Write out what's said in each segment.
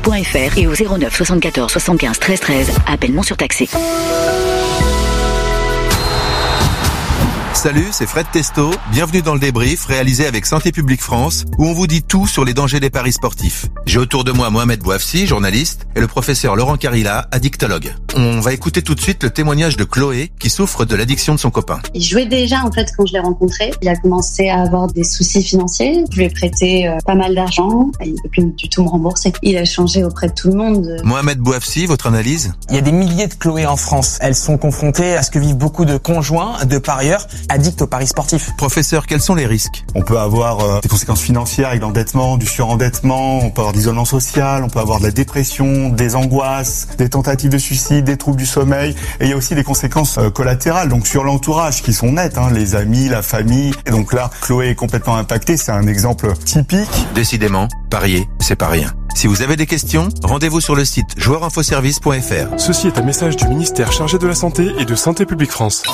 parissportif.fr et au 09 74 75 13 13. Appel non surtaxé. Salut, c'est Fred Testo. Bienvenue dans le débrief réalisé avec Santé publique France, où on vous dit tout sur les dangers des paris sportifs. J'ai autour de moi Mohamed Bouafsi, journaliste, et le professeur Laurent Carilla, addictologue. On va écouter tout de suite le témoignage de Chloé, qui souffre de l'addiction de son copain. Il jouait déjà en fait quand je l'ai rencontré. Il a commencé à avoir des soucis financiers. Je lui ai prêté pas mal d'argent. Il ne peut plus du tout me rembourser. Il a changé auprès de tout le monde. Mohamed Bouafsi, votre analyse ? Il y a des milliers de Chloé en France. Elles sont confrontées à ce que vivent beaucoup de conjoints, de parieurs, addicts aux paris sportifs. Professeur, quels sont les risques ? On peut avoir des conséquences financières avec l'endettement, du surendettement, on peut avoir de l'isolement social, on peut avoir de la dépression, des angoisses, des tentatives de suicide, des troubles du sommeil, et il y a aussi des conséquences collatérales, donc sur l'entourage qui sont nettes, les amis, la famille. Et donc là, Chloé est complètement impactée, c'est un exemple typique. Décidément, parier, c'est pas rien. Si vous avez des questions, rendez-vous sur le site joueurinfoservice.fr. Ceci est un message du ministère chargé de la Santé et de Santé publique France.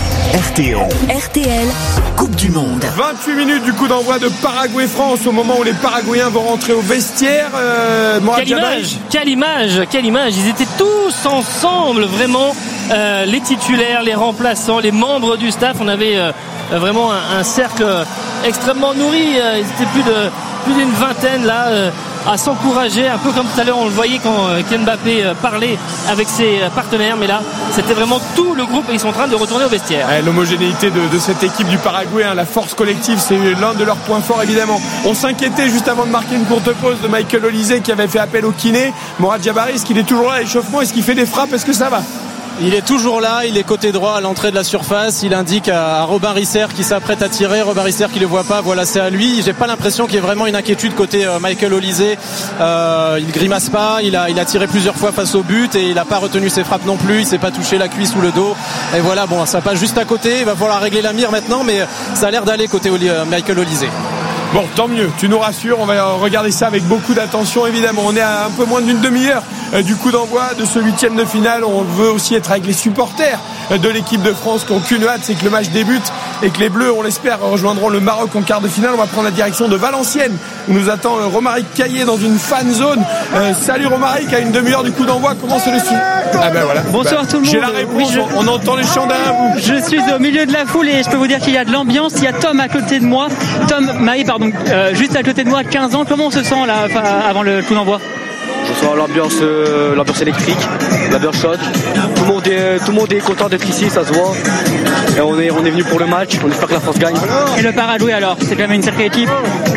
RTL, Coupe du Monde. 28 minutes du coup d'envoi de Paraguay-France, au moment où les Paraguayens vont rentrer au vestiaire. Quelle image. Ils étaient tous ensemble, vraiment, les titulaires, les remplaçants, les membres du staff. On avait vraiment un cercle extrêmement nourri. Ils étaient plus d'une vingtaine là, à s'encourager, un peu comme tout à l'heure on le voyait quand Kylian Mbappé parlait avec ses partenaires, mais là c'était vraiment tout le groupe et ils sont en train de retourner au vestiaire. L'homogénéité de cette équipe du Paraguay, la force collective, c'est l'un de leurs points forts évidemment. On s'inquiétait juste avant de marquer une courte pause de Michael Olise qui avait fait appel au kiné. Morad Jabari, est-ce qu'il est toujours là à l'échauffement, est-ce qu'il fait des frappes, est-ce que ça va ? Il est toujours là, il est côté droit à l'entrée de la surface. Il indique à Robin Risser qui s'apprête à tirer. Robin Risser qui le voit pas, voilà, c'est à lui. J'ai pas l'impression qu'il y ait vraiment une inquiétude côté Michael Olise. Il grimace pas, il a tiré plusieurs fois face au but et il a pas retenu ses frappes non plus. Il s'est pas touché la cuisse ou le dos. Et voilà, bon, ça passe juste à côté. Il va falloir régler la mire maintenant, mais ça a l'air d'aller côté Michael Olise. Bon, tant mieux, tu nous rassures, on va regarder ça avec beaucoup d'attention évidemment. On est à un peu moins d'une demi-heure du coup d'envoi de ce huitième de finale. On veut aussi être avec les supporters de l'équipe de France qui n'ont qu'une hâte, c'est que le match débute et que les Bleus, on l'espère, rejoindront le Maroc en quart de finale. On va prendre la direction de Valenciennes où nous attend Romaric Caillé dans une fan zone. Salut Romaric, à une demi-heure du coup d'envoi, comment c'est le son ? Ah ben voilà. Bonsoir tout le monde. J'ai la réponse, oui, on entend les chants derrière vous. Je suis au milieu de la foule et je peux vous dire qu'il y a de l'ambiance. Il y a Tom à côté de moi, juste à côté de moi, 15 ans. Comment on se sent là avant le coup d'envoi ? Je sens l'ambiance électrique, l'ambiance chaude. Tout le monde est content d'être ici, ça se voit. Et on est venu pour le match, on espère que la France gagne. Et le Paraguay alors, c'est quand même une sacrée équipe.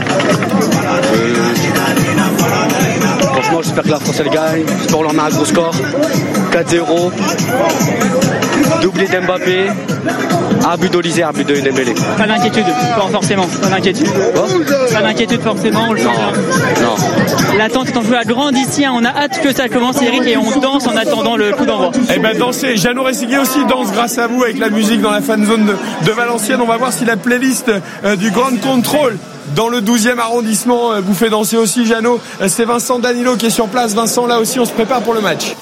Franchement, j'espère que la France elle gagne. J'espère qu'on leur met un gros score. 4-0. Doublé d'Mbappé. Un but d'Olise, un but de Dembélé. Pas d'inquiétude, forcément. Pas d'inquiétude. Pas d'inquiétude forcément, on le sent. Non. L'attente est en jeu à grande ici, on a hâte que ça commence Eric et on danse en attendant le coup d'envoi. Eh ben dansez, Jeannot Rességuier aussi danse grâce à vous avec la musique dans la fan zone de Valenciennes. On va voir si la playlist du Grand Control dans le 12e arrondissement vous fait danser aussi, Jeannot. C'est Vincent Danilo qui est sur place. Vincent, là aussi on se prépare pour le match.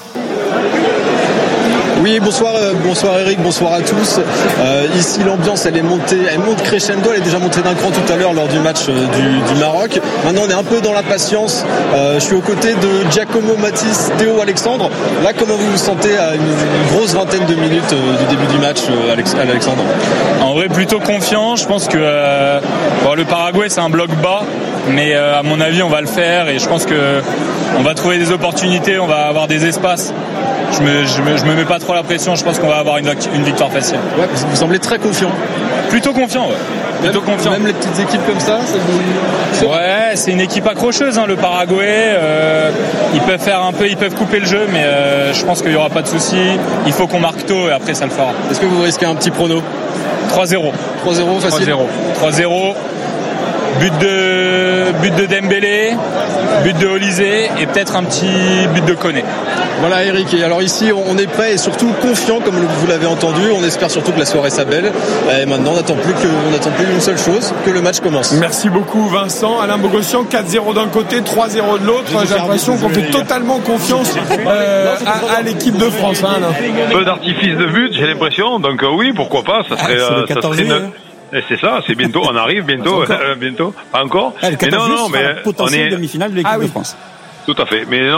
Oui, bonsoir Eric, bonsoir à tous. Ici l'ambiance elle monte crescendo, elle est déjà montée d'un cran tout à l'heure lors du match du Maroc. Maintenant on est un peu dans la patience. Je suis aux côtés de Giacomo, Mathis, Théo, Alexandre. Là, comment vous vous sentez à une grosse vingtaine de minutes du début du match, Alexandre ? En vrai, plutôt confiant. Je pense que le Paraguay c'est un bloc bas, mais à mon avis on va le faire et je pense que on va trouver des opportunités, on va avoir des espaces. Je me mets pas trop la pression, je pense qu'on va avoir une victoire facile. Ouais, vous semblez très confiant. Plutôt confiant, ouais. Plutôt confiant. Même les petites équipes comme ça vous... Ouais, c'est une équipe accrocheuse, le Paraguay. Ils peuvent couper le jeu, mais je pense qu'il y aura pas de souci. Il faut qu'on marque tôt et après ça le fera. Est-ce que vous risquez un petit prono ? 3-0. 3-0 facile. 3-0. But de Dembélé, but de Olise et peut-être un petit but de Koné. Voilà Eric, et alors ici on est prêt et surtout confiant comme vous l'avez entendu, on espère surtout que la soirée s'appelle et maintenant on n'attend plus une seule chose, que le match commence. Merci beaucoup Vincent. Alain Bogossian, 4-0 d'un côté, 3-0 de l'autre. J'ai l'impression qu'on fait totalement confiance à l'équipe de France. Alain. Peu d'artifice de but, j'ai l'impression, donc oui, pourquoi pas, ça serait et c'est ça, c'est bientôt, on arrive bientôt, bientôt, pas encore. Le 14 juillet, mais potentiel demi-finale de l'équipe de France. Tout à fait, mais non.